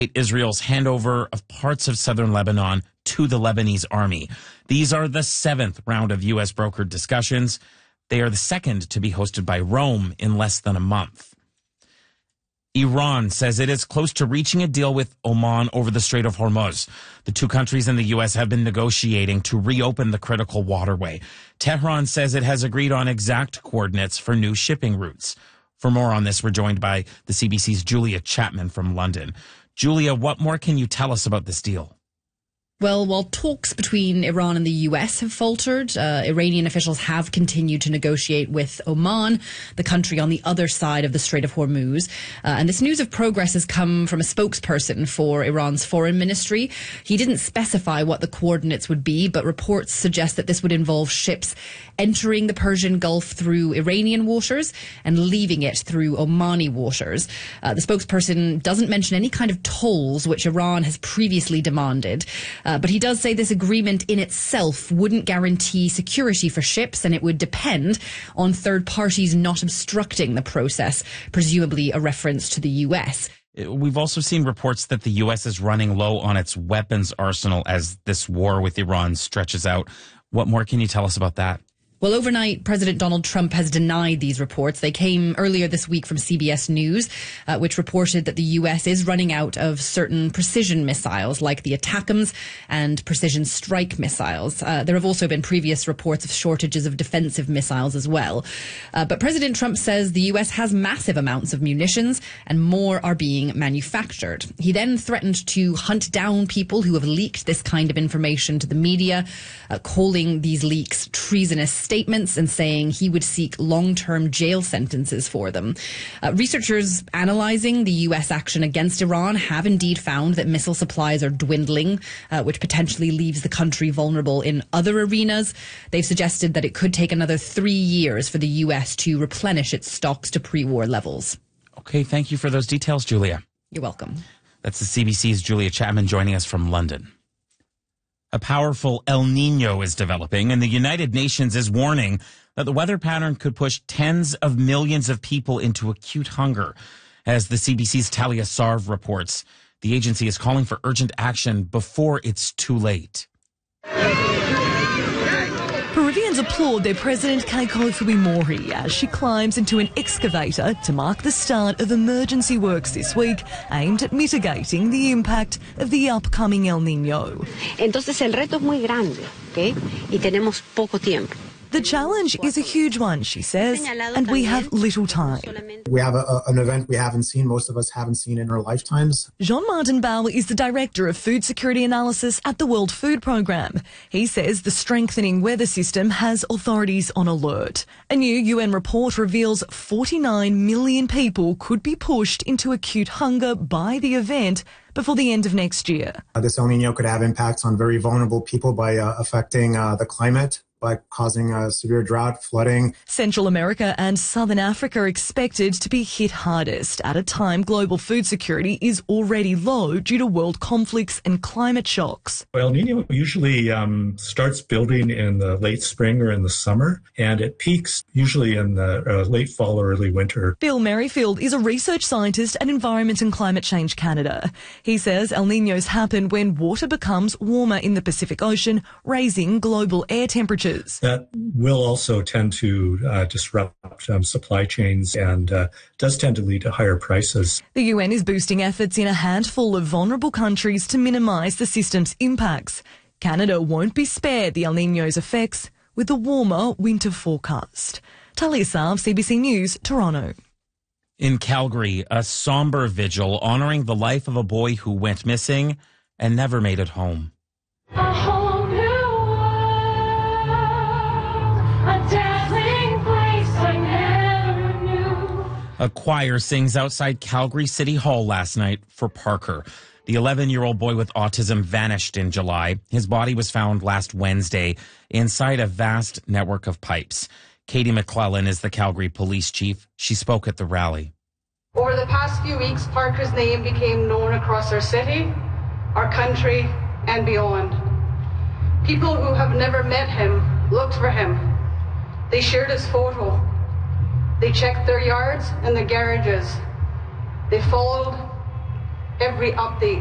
Israel's handover of parts of southern Lebanon to the Lebanese army. These are the seventh round of U.S. brokered discussions. They are the second to be hosted by Rome in less than a month. Iran says it is close to reaching a deal with Oman over the Strait of Hormuz. The two countries and the U.S. have been negotiating to reopen the critical waterway. Tehran says it has agreed on exact coordinates for new shipping routes. For more on this, we're joined by the CBC's Julia Chapman from London. Julia, what more can you tell us about this deal? Well, while talks between Iran and the U.S. have faltered, Iranian officials have continued to negotiate with Oman, the country on the other side of the Strait of Hormuz. And this news of progress has come from a spokesperson for Iran's foreign ministry. He didn't specify what the coordinates would be, but reports suggest that this would involve ships entering the Persian Gulf through Iranian waters and leaving it through Omani waters. The spokesperson doesn't mention any kind of tolls, which Iran has previously demanded. But he does say this agreement in itself wouldn't guarantee security for ships, and it would depend on third parties not obstructing the process, presumably a reference to the U.S. We've also seen reports that the U.S. is running low on its weapons arsenal as this war with Iran stretches out. What more can you tell us about that? Well, overnight, President Donald Trump has denied these reports. They came earlier this week from CBS News, which reported that the U.S. is running out of certain precision missiles like the ATACMS and precision strike missiles. There have also been previous reports of shortages of defensive missiles as well. But President Trump says the U.S. has massive amounts of munitions and more are being manufactured. He then threatened to hunt down people who have leaked this kind of information to the media, calling these leaks treasonous statements and saying he would seek long-term jail sentences for them. Researchers analysing the U.S. action against Iran have indeed found that missile supplies are dwindling, which potentially leaves the country vulnerable in other arenas. They've suggested that it could take another 3 years for the U.S. to replenish its stocks to pre-war levels. Okay, thank you for those details, Julia. You're welcome. That's the CBC's Julia Chapman joining us from London. A powerful El Nino is developing, and the United Nations is warning that the weather pattern could push tens of millions of people into acute hunger. As the CBC's Talia Sarv reports, the agency is calling for urgent action before it's too late. Peruvians applaud their president Keiko Fujimori as she climbs into an excavator to mark the start of emergency works this week aimed at mitigating the impact of the upcoming El Nino. Entonces el reto es muy grande, ¿okay? Y tenemos poco tiempo. The challenge is a huge one, she says, and we have little time. We have an event we haven't seen, most of us haven't seen in our lifetimes. Jean-Martin Bauer is the Director of Food Security Analysis at the World Food Programme. He says the strengthening weather system has authorities on alert. A new UN report reveals 49 million people could be pushed into acute hunger by the event before the end of next year. This El Nino could have impacts on very vulnerable people by affecting the climate, by causing severe drought, flooding. Central America and Southern Africa are expected to be hit hardest at a time global food security is already low due to world conflicts and climate shocks. El Nino usually starts building in the late spring or in the summer, and it peaks usually in the late fall or early winter. Bill Merrifield is a research scientist at Environment and Climate Change Canada. He says El Ninos happen when water becomes warmer in the Pacific Ocean, raising global air temperatures. That will also tend to disrupt supply chains and does tend to lead to higher prices. The UN is boosting efforts in a handful of vulnerable countries to minimise the system's impacts. Canada won't be spared the El Nino's effects with a warmer winter forecast. Talia Sarv, CBC News, Toronto. In Calgary, a somber vigil honouring the life of a boy who went missing and never made it home. A choir sings outside Calgary City Hall last night for Parker. The 11-year-old boy with autism vanished in July. His body was found last Wednesday inside a vast network of pipes. Katie McClellan is the Calgary police chief. She spoke at the rally. Over the past few weeks, Parker's name became known across our city, our country, and beyond. People who have never met him looked for him. They shared his photo. They checked their yards and their garages. They followed every update